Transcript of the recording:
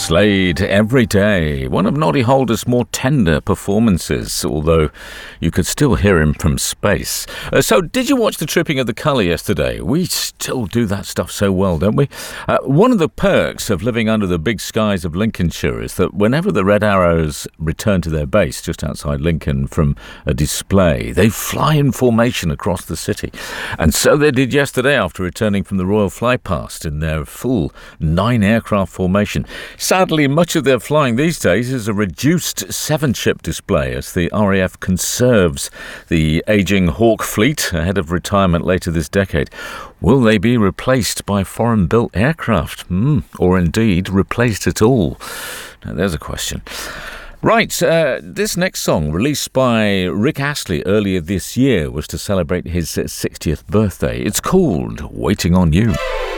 Slade, Every Day, one of Noddy Holder's more tender performances, although you could still hear him from space. So did you watch the Tripping of the Colour yesterday? We still do that stuff so well, don't we? One of the perks of living under the big skies of Lincolnshire is that whenever the Red Arrows return to their base just outside Lincoln from a display, they fly in formation across the city. And so they did yesterday after returning from the Royal Flypast in their full 9-aircraft formation. Sadly, much of their flying these days is a reduced 7-ship display as the RAF conserves the ageing Hawk fleet ahead of retirement later this decade. Will they be replaced by foreign-built aircraft? Or indeed replaced at all? Now, there's a question. Right, this next song, released by Rick Astley earlier this year, was to celebrate his 60th birthday. It's called Waiting on You.